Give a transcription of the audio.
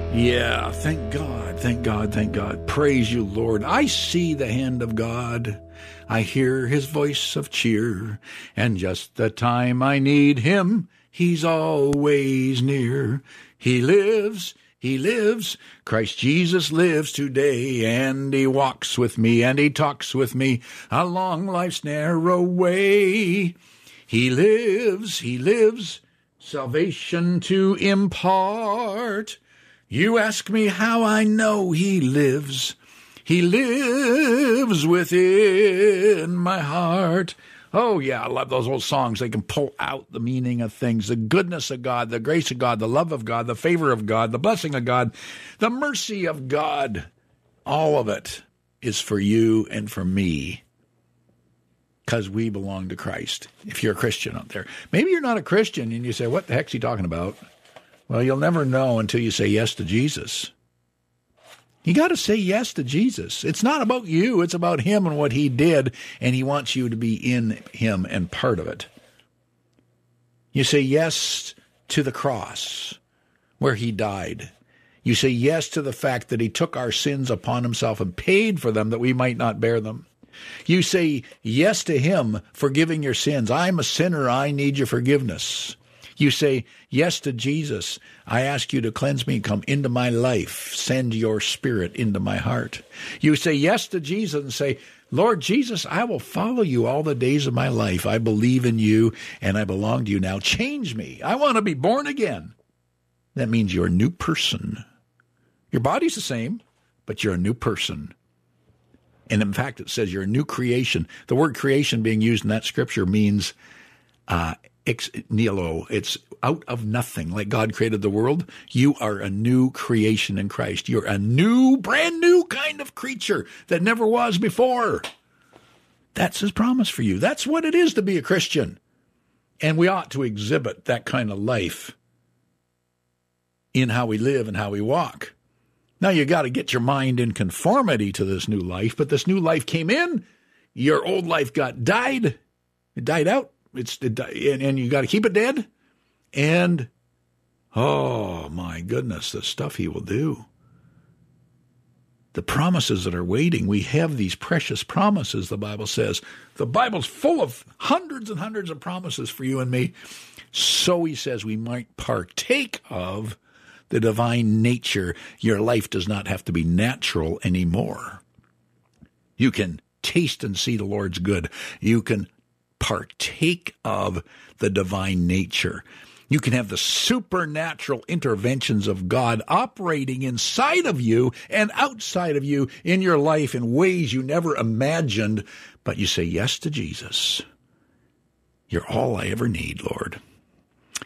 Yeah, thank God, thank God, thank God. Praise you, Lord. I see the hand of God. I hear his voice of cheer. And just the time I need him, he's always near. He lives. He lives. Christ Jesus lives today, and he walks with me, and he talks with me along life's narrow way. He lives. He lives. Salvation to impart. You ask me how I know he lives. He lives within my heart. Oh, yeah, I love those old songs. They can pull out the meaning of things, the goodness of God, the grace of God, the love of God, the favor of God, the blessing of God, the mercy of God. All of it is for you and for me because we belong to Christ. If you're a Christian out there, maybe you're not a Christian and you say, what the heck's he talking about? Well, you'll never know until you say yes to Jesus. You got to say yes to Jesus. It's not about you. It's about him and what he did, and he wants you to be in him and part of it. You say yes to the cross where he died. You say yes to the fact that he took our sins upon himself and paid for them that we might not bear them. You say yes to him forgiving your sins. I'm a sinner. I need your forgiveness. You say yes to Jesus. I ask you to cleanse me, come into my life, send your spirit into my heart. You say yes to Jesus and say, Lord Jesus, I will follow you all the days of my life. I believe in you and I belong to you now. Change me. I want to be born again. That means you're a new person. Your body's the same, but you're a new person. And in fact, it says you're a new creation. The word creation being used in that scripture means ex nihilo. It's out of nothing. Like God created the world, you are a new creation in Christ. You're a new, brand new kind of creature that never was before. That's his promise for you. That's what it is to be a Christian. And we ought to exhibit that kind of life in how we live and how we walk. Now you got to get your mind in conformity to this new life, but this new life came in, your old life died, it died out. And you got to keep it dead. And, oh, my goodness, the stuff he will do. The promises that are waiting. We have these precious promises, the Bible says. The Bible's full of hundreds and hundreds of promises for you and me. So he says we might partake of the divine nature. Your life does not have to be natural anymore. You can taste and see the Lord's good. You can partake of the divine nature. You can have the supernatural interventions of God operating inside of you and outside of you in your life in ways you never imagined. But you say yes to Jesus. You're all I ever need, Lord.